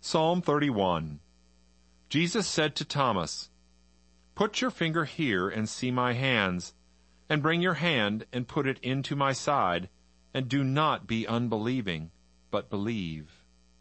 Psalm 31. Jesus said to Thomas, "Put your finger here and see my hands, and bring your hand and put it into my side, and do not be unbelieving, but believe."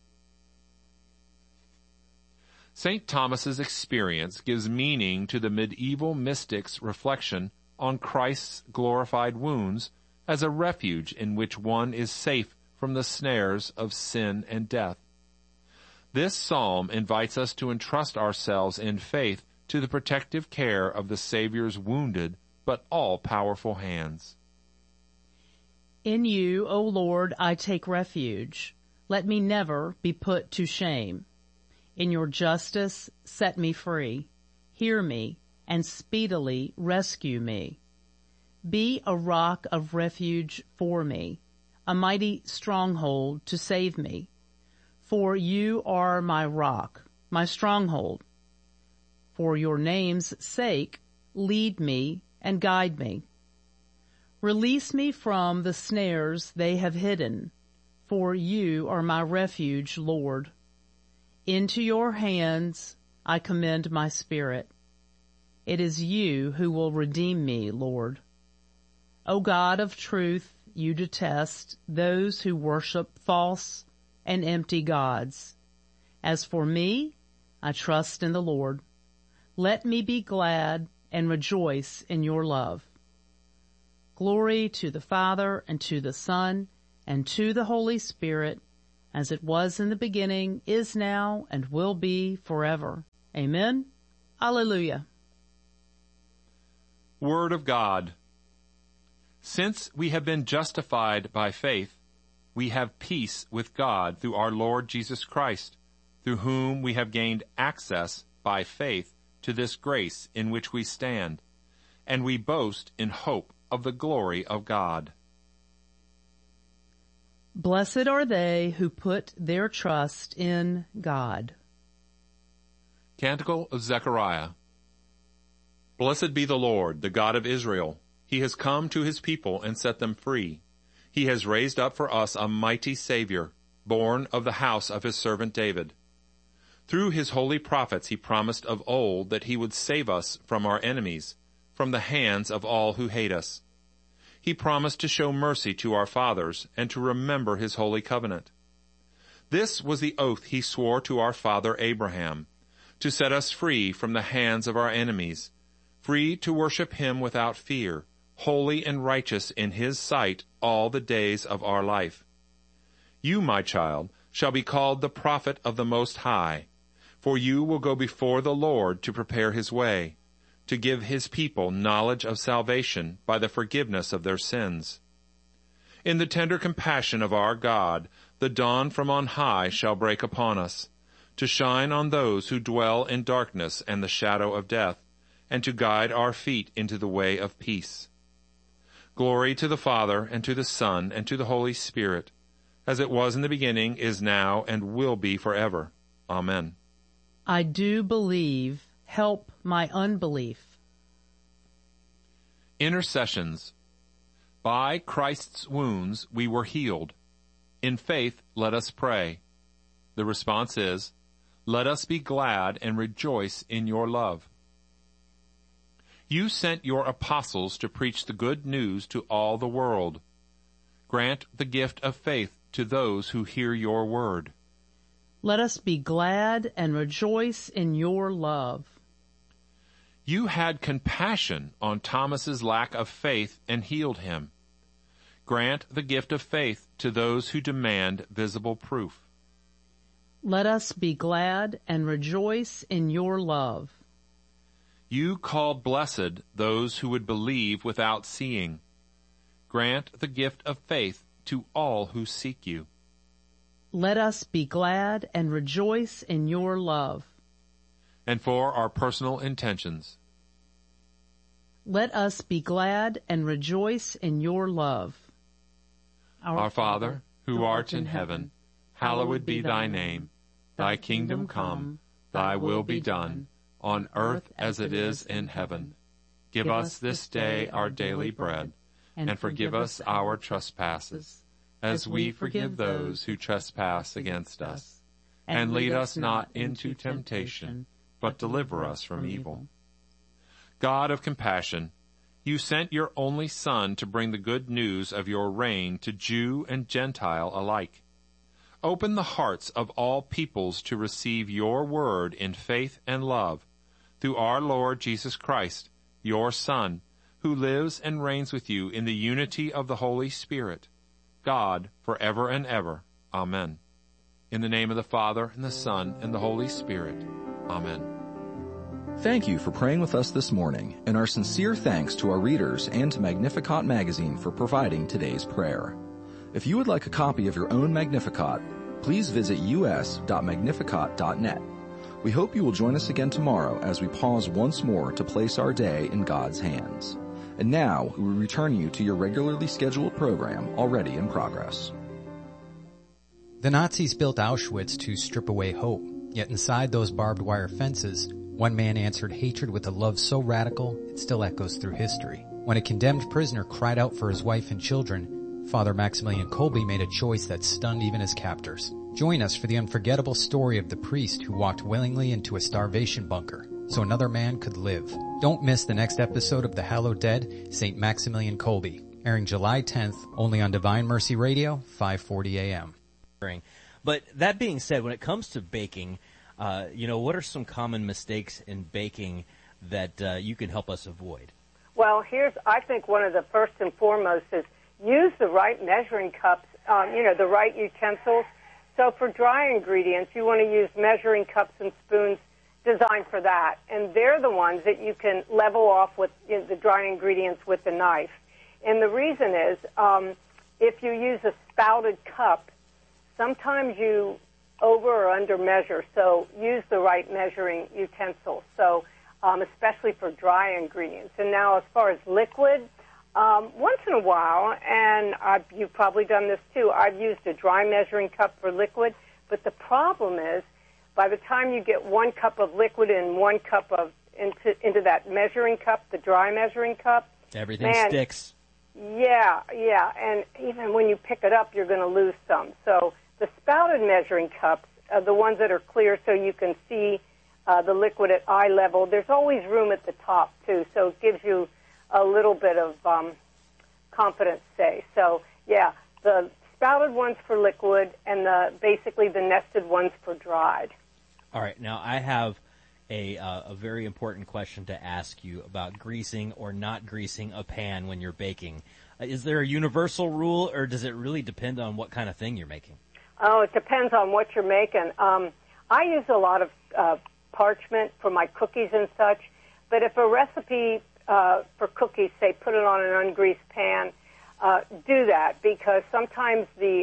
St. Thomas's experience gives meaning to the medieval mystic's reflection on Christ's glorified wounds as a refuge in which one is safe from the snares of sin and death. This psalm invites us to entrust ourselves in faith to the protective care of the Savior's wounded but all-powerful hands. In you, O Lord, I take refuge. Let me never be put to shame. In your justice, set me free. Hear me, and speedily rescue me. Be a rock of refuge for me, a mighty stronghold to save me. For you are my rock, my stronghold. For your name's sake, lead me and guide me. Release me from the snares they have hidden, for you are my refuge, Lord. Into your hands I commend my spirit. It is you who will redeem me, Lord. O God of truth, you detest those who worship false and empty gods. As for me, I trust in the Lord. Let me be glad and rejoice in your love. Glory to the Father, and to the Son, and to the Holy Spirit, as it was in the beginning, is now, and will be forever. Amen. Alleluia. Word of God. Since we have been justified by faith, we have peace with God through our Lord Jesus Christ, through whom we have gained access by faith to this grace in which we stand, and we boast in hope of the glory of God. Blessed are they who put their trust in God. Canticle of Zechariah. Blessed be the Lord, the God of Israel. He has come to his people and set them free. He has raised up for us a mighty Savior, born of the house of his servant David. Through his holy prophets he promised of old that he would save us from our enemies, from the hands of all who hate us. He promised to show mercy to our fathers and to remember his holy covenant. This was the oath he swore to our father Abraham, to set us free from the hands of our enemies, free to worship him without fear, holy and righteous in his sight all the days of our life. You, my child, shall be called the prophet of the Most High, for you will go before the Lord to prepare his way, to give his people knowledge of salvation by the forgiveness of their sins. In the tender compassion of our God, the dawn from on high shall break upon us, to shine on those who dwell in darkness and the shadow of death, and to guide our feet into the way of peace. Glory to the Father, and to the Son, and to the Holy Spirit, as it was in the beginning, is now, and will be forever. Amen. I do believe. Help my unbelief. Intercessions. By Christ's wounds we were healed. In faith, let us pray. The response is, let us be glad and rejoice in your love. You sent your apostles to preach the good news to all the world. Grant the gift of faith to those who hear your word. Let us be glad and rejoice in your love. You had compassion on Thomas's lack of faith and healed him. Grant the gift of faith to those who demand visible proof. Let us be glad and rejoice in your love. You called blessed those who would believe without seeing. Grant the gift of faith to all who seek you. Let us be glad and rejoice in your love. And for our personal intentions. Let us be glad and rejoice in your love. Our Father, who art in heaven, hallowed be thy name. Thy kingdom come, thy will be done, on earth as it is in heaven. Give us this day our daily bread, and forgive us our trespasses, as we forgive those who trespass against us. and lead us not into temptation, but deliver us from evil. God of compassion, you sent your only Son to bring the good news of your reign to Jew and Gentile alike. Open the hearts of all peoples to receive your word in faith and love, through our Lord Jesus Christ, your Son, who lives and reigns with you in the unity of the Holy Spirit, God, forever and ever. Amen. In the name of the Father, and the Son, and the Holy Spirit. Amen. Thank you for praying with us this morning, and our sincere thanks to our readers and to Magnificat Magazine for providing today's prayer. If you would like a copy of your own Magnificat, please visit us.magnificat.net. We hope you will join us again tomorrow as we pause once more to place our day in God's hands. And now, we return you to your regularly scheduled program already in progress. The Nazis built Auschwitz to strip away hope, yet inside those barbed wire fences, one man answered hatred with a love so radical it still echoes through history. When a condemned prisoner cried out for his wife and children, Father Maximilian Kolbe made a choice that stunned even his captors. Join us for the unforgettable story of the priest who walked willingly into a starvation bunker so another man could live. Don't miss the next episode of The Hallowed Dead, St. Maximilian Kolbe, airing July 10th, only on Divine Mercy Radio, 5:40 a.m. But that being said, when it comes to baking, what are some common mistakes in baking that you can help us avoid? Well, I think one of the first and foremost is use the right measuring cups, the right utensils. So for dry ingredients, you want to use measuring cups and spoons designed for that. And they're the ones that you can level off with the dry ingredients with the knife. And the reason is, if you use a spouted cup, sometimes you over or under measure, so use the right measuring utensils, so especially for dry ingredients. And now as far as liquid, once in a while, and you've probably done this too, I've used a dry measuring cup for liquid, but the problem is by the time you get 1 cup of liquid and 1 cup of into that measuring cup, the dry measuring cup, everything sticks. Yeah, and even when you pick it up, you're going to lose some. So the spouted measuring cups are the ones that are clear so you can see the liquid at eye level. There's always room at the top, too, so it gives you a little bit of confidence, say. So, yeah, the spouted ones for liquid and basically the nested ones for dried. All right, now I have a very important question to ask you about greasing or not greasing a pan when you're baking. Is there a universal rule, or does it really depend on what kind of thing you're making? Oh, it depends on what you're making. I use a lot of parchment for my cookies and such, but if a recipe for cookies, say, put it on an ungreased pan, do that, because sometimes the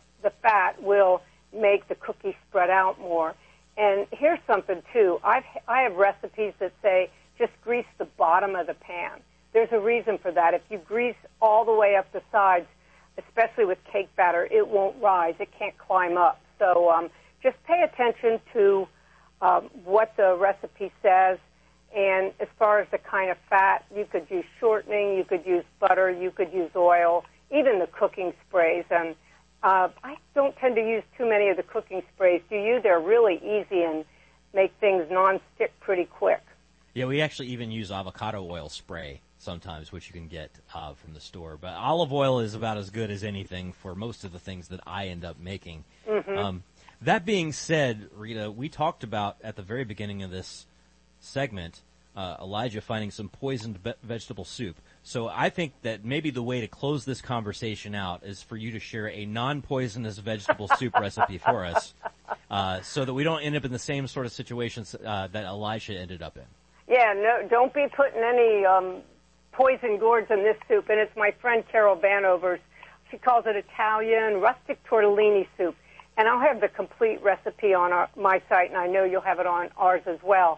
fat will make the cookie spread out more. And here's something, too. I have recipes that say just grease the bottom of the pan. There's a reason for that. If you grease all the way up the sides, especially with cake batter, it won't rise. It can't climb up. So just pay attention to what the recipe says. And as far as the kind of fat, you could use shortening, you could use butter, you could use oil, even the cooking sprays. And I don't tend to use too many of the cooking sprays. Do you? They're really easy and make things non-stick pretty quick. Yeah, we actually even use avocado oil spray sometimes, which you can get from the store. But olive oil is about as good as anything for most of the things that I end up making. Mm-hmm. That being said, Rita, we talked about at the very beginning of this segment, Elijah finding some poisoned vegetable soup. So I think that maybe the way to close this conversation out is for you to share a non-poisonous vegetable soup recipe for us, so that we don't end up in the same sort of situations that Elijah ended up in. Yeah, no, don't be putting any poison gourds in this soup. And it's my friend Carol Vanover's. She calls it Italian rustic tortellini soup. And I'll have the complete recipe on my site, and I know you'll have it on ours as well.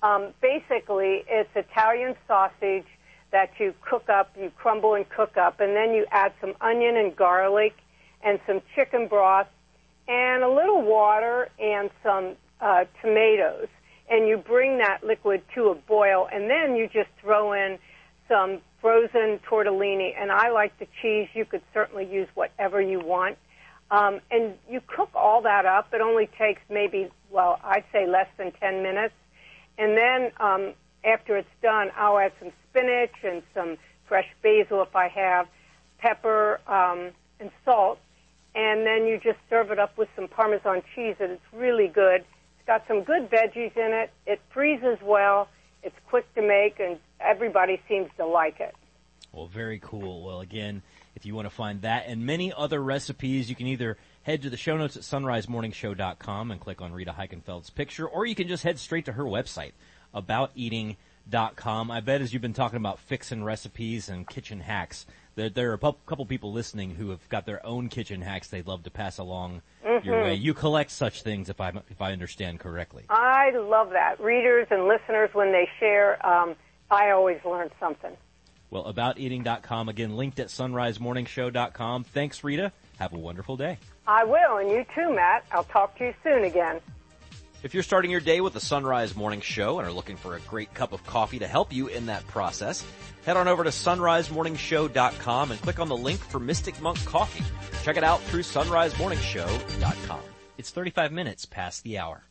Basically, it's Italian sausage that you cook up, you crumble and cook up, and then you add some onion and garlic and some chicken broth and a little water and some tomatoes. And you bring that liquid to a boil, and then you just throw in some frozen tortellini. And I like the cheese. You could certainly use whatever you want. And you cook all all that up. It only takes maybe, well, I'd say less than 10 minutes. And then after it's done, I'll add some spinach and some fresh basil if I have, pepper and salt. And then you just serve it up with some Parmesan cheese, and it's really good. It's got some good veggies in it. It freezes well. It's quick to make, and everybody seems to like it. Well, very cool. Well, again, if you want to find that and many other recipes, you can either head to the show notes at sunrisemorningshow.com and click on Rita Heichenfeld's picture, or you can just head straight to her website, abouteating.com. I bet as you've been talking about fixing recipes and kitchen hacks, there are a couple people listening who have got their own kitchen hacks they'd love to pass along your way. You collect such things, if I understand correctly. I love that. Readers and listeners, when they share, I always learn something. Well, abouteating.com, again, linked at sunrisemorningshow.com. Thanks, Rita. Have a wonderful day. I will, and you too, Matt. I'll talk to you soon again. If you're starting your day with the Sunrise Morning Show and are looking for a great cup of coffee to help you in that process, head on over to sunrisemorningshow.com and click on the link for Mystic Monk Coffee. Check it out through sunrisemorningshow.com. It's 35 minutes past the hour.